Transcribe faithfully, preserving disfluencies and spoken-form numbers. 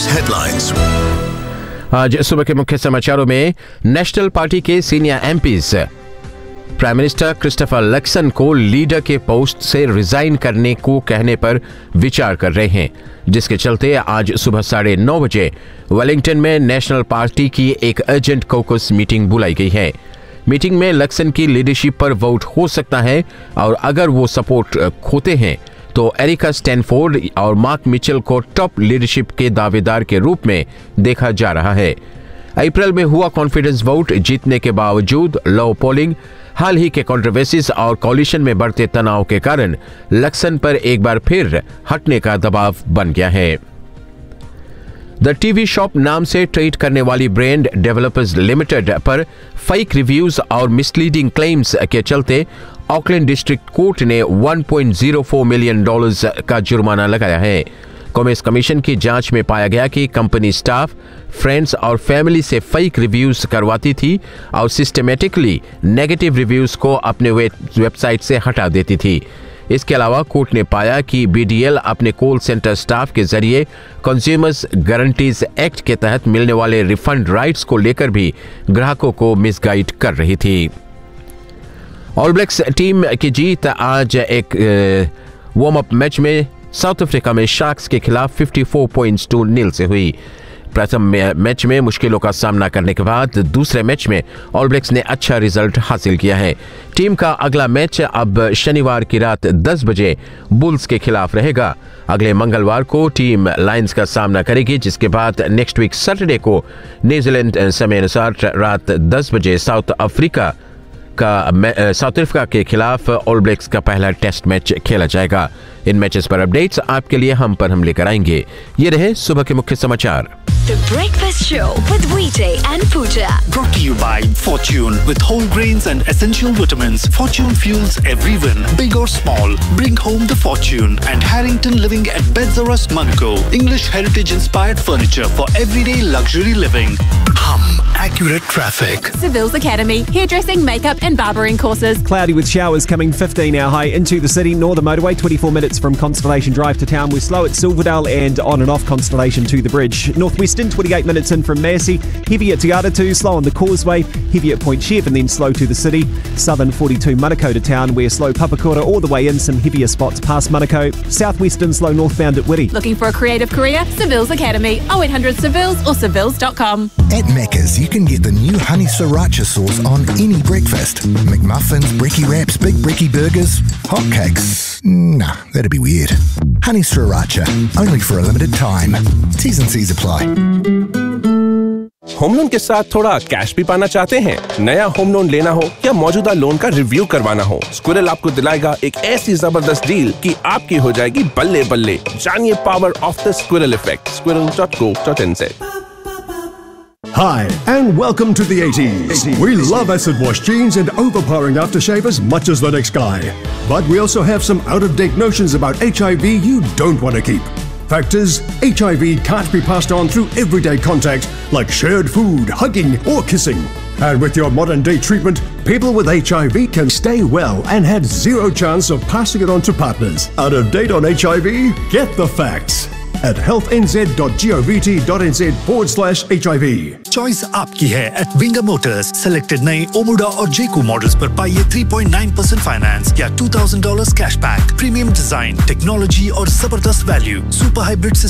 News headlines. आज सुबह के मुख्य समाचारों में नेशनल पार्टी के senior MPs prime minister Christopher Luxon को लीडर के पोस्ट से रिजाइन करने को कहने पर विचार कर रहे हैं, जिसके चलते आज सुबह साढ़े नौ बजे वेलिंगटन में नेशनल पार्टी की एक अर्जेंट कॉकस मीटिंग बुलाई गई है। मीटिंग में लक्सन की लीडरशिप पर वोट हो सकता है और अगर वो सपोर्ट खोते हैं तो एरिका स्टैनफोर्ड और मार्क मिचेल को टॉप लीडरशिप के दावेदार के रूप में देखा जा रहा है। अप्रैल में हुआ कॉन्फिडेंस वोट जीतने के बावजूद लो पोलिंग, हाल ही के कंट्रोवर्सीज और कोलिशन में बढ़ते तनाव के कारण लक्सन पर एक बार फिर हटने का दबाव बन गया है। द टीवी शॉप नाम से ट्रेड करने वाली ब्रांड डेवलपर्स लिमिटेड पर फेक रिव्यूज और मिसलीडिंग क्लेम्स के चलते ऑकलैंड डिस्ट्रिक्ट कोर्ट ने एक पॉइंट ज़ीरो चार मिलियन डॉलर्स का जुर्माना लगाया है। कॉमर्स कमीशन की जांच में पाया गया कि कंपनी स्टाफ, फ्रेंड्स और फैमिली से फेक रिव्यूज करवाती थी और सिस्टमेटिकली नेगेटिव रिव्यूज को अपने वेबसाइट से हटा देती थी। इसके अलावा कोर्ट ने पाया कि बीडीएल अपने कॉल सेंटर स्टाफ के जरिए कंज्यूमर्स गारंटीज एक्ट के तहत मिलने वाले रिफंड राइट्स को लेकर भी ग्राहकों को मिसगाइड कर रही थी। ऑल ब्लैक्स टीम की जीत आज एक वार्म अप मैच में साउथ अफ्रीका में शार्क्स के खिलाफ चौवन पॉइंट्स टू नील से हुई। प्रथम मैच में मुश्किलों का सामना करने के बाद दूसरे मैच में ऑल ब्लैक्स ने अच्छा रिजल्ट हासिल किया है। टीम का अगला मैच अब शनिवार की रात दस बजे बुल्स के खिलाफ रहेगा। अगले मंगलवार को टीम लायंस का सामना करेगी, जिसके बाद नेक्स्ट वीक सैटरडे को न्यूजीलैंड समय अनुसार रात दस बजे साउथ अफ्रीका का साउथ अफ्रीका के खिलाफ ऑल ब्लैक्स का पहला टेस्ट मैच खेला जाएगा। इन मैचेस पर अपडेट्स आपके लिए हम पर हम लेकर आएंगे। ये रहे सुबह के मुख्य समाचार। The Breakfast Show with Vijay and Pooja. Brought to you by Fortune. With whole grains and essential vitamins, Fortune fuels every win, big or small. Bring home the fortune. And Harrington Living at Beds R Us, Monaco. English heritage-inspired furniture for everyday luxury living. Hum, accurate traffic. Seville's Academy, hairdressing, makeup and barbering courses. Cloudy with showers coming fifteen hour high into the city. Northern Motorway, twenty-four minutes from Constellation Drive to town. We're slow at Silverdale and on and off Constellation to the bridge. Northwestern, twenty-eight minutes in from Massey. Heavy at Te Ara two, slow on the Causeway. Heavy at Point Chev and then slow to the city. Southern forty-two Manukau to town. We're slow Papakura all the way in. Some heavier spots past Manukau. Southwestern slow northbound at Whitty. Looking for a creative career? Seville's Academy, oh eight hundred Sevilles or sevilles dot com. At Macca's, you can get the new honey sriracha sauce on any breakfast. McMuffins, brekkie wraps, big brekkie burgers, hotcakes. Nah, that'd be weird. Honey sriracha, only for a limited time. T's and C's apply. Home loan के साथ थोड़ा cash भी पाना चाहते हैं? नया home loan लेना हो या मौजूदा लोन का रिव्यू करवाना हो, स्क्विरल आपको दिलाएगा एक ऐसी जबरदस्त डील कि आपकी हो जाएगी बल्ले बल्ले। जानिए power of the squirrel effect, squirrel dot co dot in से। Hi, and welcome to the eighties. We love acid wash jeans and overpowering aftershave as much as the next guy. But we also have some out-of-date notions about H I V you don't want to keep. Fact is, H I V can't be passed on through everyday contact like shared food, hugging or kissing. And with your modern day treatment, people with H I V can stay well and have zero chance of passing it on to partners. Out of date on H I V? Get the facts at healthnz.govt.nz forward slash HIV. Choice आपकी है at Winger Motors. Selected नए Omuda और Jeku models पर पाइए three point nine percent finance या two thousand dollars cashback. Premium design, technology और जबरदस्त value. Super hybrid system